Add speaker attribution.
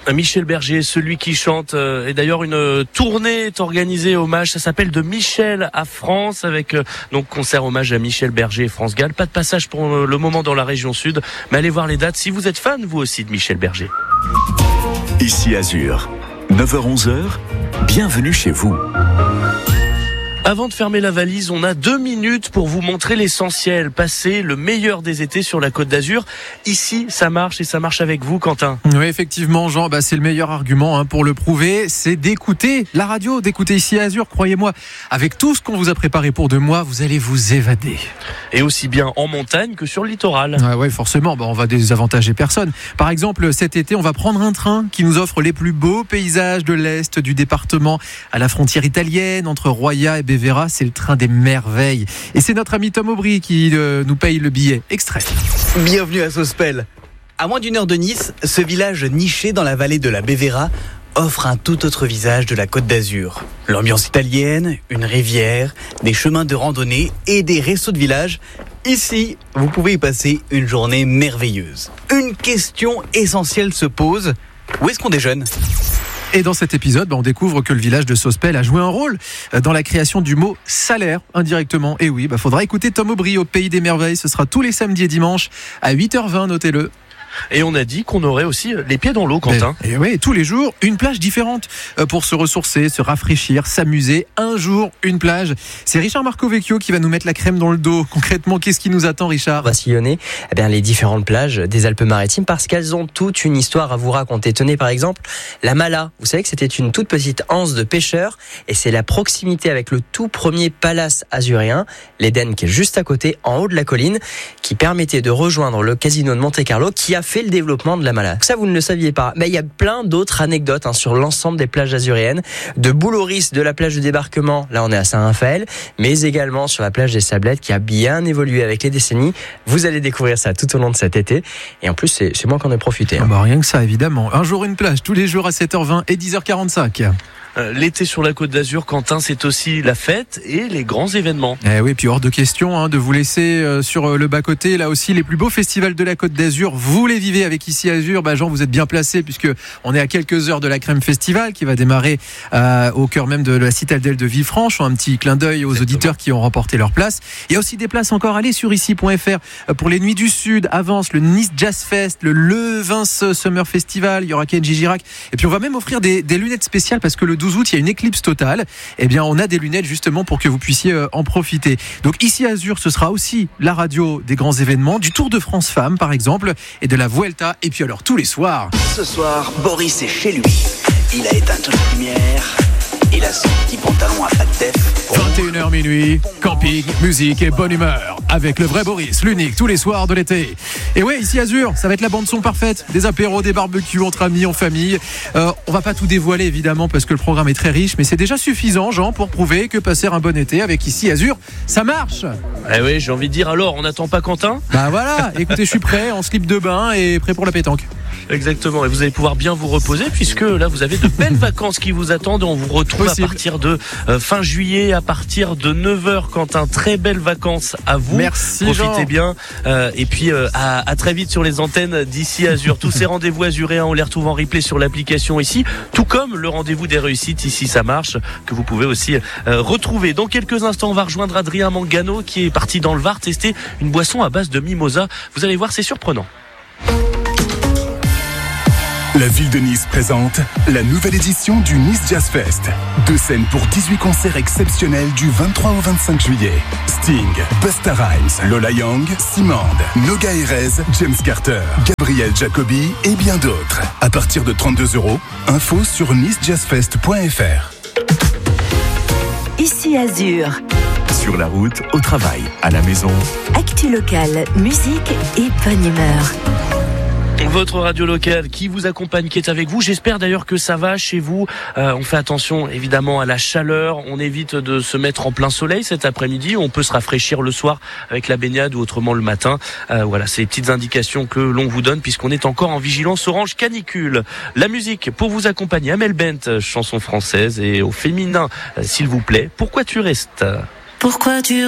Speaker 1: Michel Berger, celui qui chante. Et d'ailleurs, une tournée est organisée hommage. Ça s'appelle De Michel à France, avec donc concert hommage à Michel Berger et France Gall. Pas de passage pour le moment dans la région sud, mais allez voir les dates si vous êtes fan, vous aussi, de Michel Berger.
Speaker 2: Ici Azur, 9h-11h, bienvenue chez vous.
Speaker 1: Avant de fermer la valise, on a 2 minutes pour vous montrer l'essentiel. Passer le meilleur des étés sur la Côte d'Azur. Ici, ça marche et ça marche avec vous, Quentin.
Speaker 3: Oui, effectivement, Jean, c'est le meilleur argument pour le prouver. C'est d'écouter la radio, d'écouter Ici Azur. Croyez-moi, avec tout ce qu'on vous a préparé pour 2 mois, vous allez vous évader.
Speaker 1: Et aussi bien en montagne que sur le littoral.
Speaker 3: Oui, forcément, on va désavantager personne. Par exemple, cet été, on va prendre un train qui nous offre les plus beaux paysages de l'Est du département, à la frontière italienne, entre Roya et Bévéra. C'est le train des merveilles. Et c'est notre ami Tom Aubry qui nous paye le billet. Extrait.
Speaker 4: Bienvenue à Sospel. À moins d'1 heure de Nice, ce village niché dans la vallée de la Bévéra offre un tout autre visage de la Côte d'Azur. L'ambiance italienne, une rivière, des chemins de randonnée et des restos de village. Ici, vous pouvez y passer une journée merveilleuse. Une question essentielle se pose. Où est-ce qu'on déjeune ?
Speaker 3: Et dans cet épisode, on découvre que le village de Sospel a joué un rôle dans la création du mot salaire, indirectement. Et oui, faudra écouter Tom Aubry au Pays des Merveilles. Ce sera tous les samedis et dimanches à 8h20, notez-le.
Speaker 1: Et on a dit qu'on aurait aussi les pieds dans l'eau, Quentin.
Speaker 3: Et oui, tous les jours, une plage différente pour se ressourcer, se rafraîchir, s'amuser. Un jour, une plage. C'est Richard Marcovecchio qui va nous mettre la crème dans le dos. Concrètement, qu'est-ce qui nous attend, Richard ?
Speaker 5: On va sillonner les différentes plages des Alpes-Maritimes parce qu'elles ont toute une histoire à vous raconter. Tenez par exemple la Mala. Vous savez que c'était une toute petite anse de pêcheurs et c'est la proximité avec le tout premier palace azuréen, l'Éden qui est juste à côté, en haut de la colline, qui permettait de rejoindre le casino de Monte-Carlo qui a fait le développement de la Mala. Ça, vous ne le saviez pas. Mais il y a plein d'autres anecdotes sur l'ensemble des plages azuréennes. De Bouloris, de la plage de débarquement, là on est à Saint-Raphaël, mais également sur la plage des Sablettes qui a bien évolué avec les décennies. Vous allez découvrir ça tout au long de cet été. Et en plus, c'est moi qui en ai profité.
Speaker 3: Rien que ça, évidemment. Un jour, une plage, tous les jours à 7h20 et 10h45.
Speaker 1: L'été sur la Côte d'Azur, Quentin, c'est aussi la fête et les grands événements.
Speaker 3: Oui, puis hors de question de vous laisser sur le bas-côté. Là aussi, les plus beaux festivals de la Côte d'Azur, vous les vivez avec Ici Azur. Jean, vous êtes bien placé puisque on est à quelques heures de la Crème Festival qui va démarrer au cœur même de la citadelle de Villefranche. Un petit clin d'œil aux auditeurs qui ont remporté leur place. Il y a aussi des places encore. Allez sur ici.fr pour les Nuits du Sud. Avance le Nice Jazz Fest, le Levins Summer Festival. Il y aura Kenji Girac. Et puis on va même offrir des lunettes spéciales parce que le 12 août, il y a une éclipse totale. On a des lunettes justement pour que vous puissiez en profiter. Donc Ici Azur, ce sera aussi la radio des grands événements, du Tour de France Femmes par exemple, et de la Vuelta. Et puis alors tous les soirs.
Speaker 6: Ce soir, Boris est chez lui. Il a éteint toute la lumière. Il a son petit pantalon à pas de def.
Speaker 3: 21h minuit, camping, musique et bonne humeur. Avec le vrai Boris, l'unique, tous les soirs de l'été. Et ouais, Ici Azur, ça va être la bande-son parfaite. Des apéros, des barbecues entre amis, en famille. On va pas tout dévoiler évidemment parce que le programme est très riche, mais c'est déjà suffisant, Jean, pour prouver que passer un bon été avec Ici Azur, ça marche.
Speaker 1: Oui, j'ai envie de dire alors, on n'attend pas Quentin ?
Speaker 3: Voilà, écoutez, je suis prêt, en slip de bain et prêt pour la pétanque.
Speaker 1: Exactement, et vous allez pouvoir bien vous reposer puisque là vous avez de belles vacances qui vous attendent. On vous retrouve à partir de fin juillet, à partir de 9h. Quentin, très belles vacances à vous.
Speaker 3: Merci,
Speaker 1: profitez
Speaker 3: Jean.
Speaker 1: bien et puis à très vite sur les antennes d'Ici Azur. Tous ces rendez-vous azuréens, on les retrouve en replay sur l'application ici, tout comme le rendez-vous des réussites Ici ça marche, que vous pouvez aussi retrouver. Dans quelques instants, on va rejoindre Adrien Mangano qui est parti dans le Var tester une boisson à base de mimosa. Vous allez voir, c'est surprenant.
Speaker 7: La ville de Nice présente la nouvelle édition du Nice Jazz Fest. 2 scènes pour 18 concerts exceptionnels du 23 au 25 juillet. Sting, Busta Rhymes, Lola Young, Simande, Noga Erez, James Carter, Gabriel Jacobi et bien d'autres. À partir de 32 €, info sur nicejazzfest.fr.
Speaker 8: Ici Azur.
Speaker 2: Sur la route, au travail, à la maison.
Speaker 8: Actu locale, musique et bonne humeur.
Speaker 1: Votre radio locale qui vous accompagne, qui est avec vous. J'espère d'ailleurs que ça va chez vous. On fait attention évidemment à la chaleur. On évite de se mettre en plein soleil cet après-midi. On peut se rafraîchir le soir avec la baignade ou autrement le matin. Voilà, c'est les petites indications que l'on vous donne puisqu'on est encore en vigilance orange canicule. La musique pour vous accompagner. Amel Bent, chanson française, et au féminin, s'il vous plaît. Pourquoi tu restes ?
Speaker 8: Pourquoi tu